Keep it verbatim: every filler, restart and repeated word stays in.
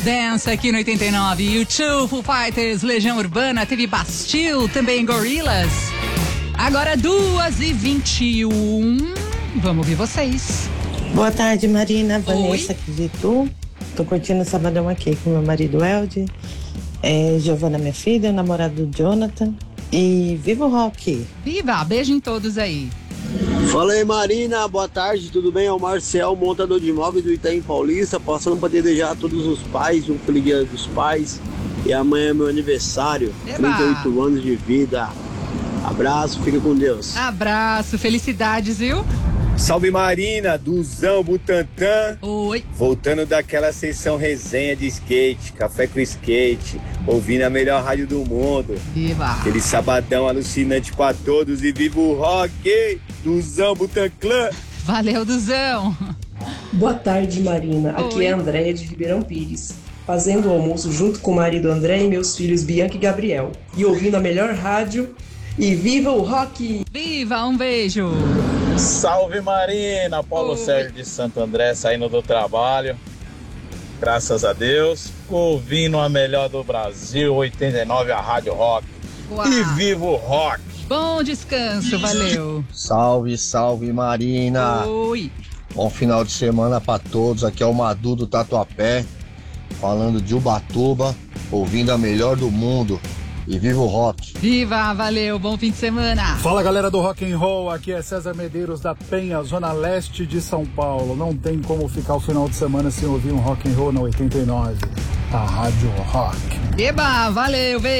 Dance aqui no oitenta e nove. U dois, Foo Fighters, Legião Urbana, teve Bastille, também Gorillaz. Agora duas e vinte e um. Vamos ouvir vocês. Boa tarde, Marina. Vanessa Oi. aqui de Itu. Tô curtindo o sabadão aqui com meu marido Elde. É, Giovana, minha filha, namorado do Jonathan. E viva o rock! Viva! Beijo em todos aí. Fala aí, Marina, boa tarde, tudo bem? É o Marcel, montador de imóveis do Itaim Paulista, passando para desejar a todos os pais um feliz dia dos pais. E amanhã é meu aniversário, Eba. trinta e oito anos de vida. Abraço, fica com Deus. Abraço, felicidades, viu? Salve Marina, Duzão, Butantã. Oi. Voltando daquela sessão resenha de skate, café com skate, ouvindo a melhor rádio do mundo. Viva! Aquele sabadão alucinante pra todos e viva o rock! Duzão, Butanclã. Valeu, Duzão. Boa tarde, Marina. Aqui Oi. é a Andréia de Ribeirão Pires, fazendo o almoço junto com o marido André e meus filhos Bianca e Gabriel, e ouvindo a melhor rádio. E viva o rock! Viva, um beijo. Salve Marina, Paulo Oi. Sérgio de Santo André, saindo do trabalho, graças a Deus, ouvindo a melhor do Brasil, oitenta e nove, a Rádio Rock. Uau. E viva o rock! Bom descanso, valeu. Salve, salve Marina! Oi. Bom final de semana pra todos. Aqui é o Madu do Tatuapé, falando de Ubatuba, ouvindo a melhor do mundo. E viva o rock! Viva, valeu, bom fim de semana. Fala galera do Rock and Roll, aqui é César Medeiros da Penha, zona leste de São Paulo. Não tem como ficar o final de semana sem ouvir um Rock and Roll na oitenta e nove, a Rádio Rock. Eba, valeu, beijo.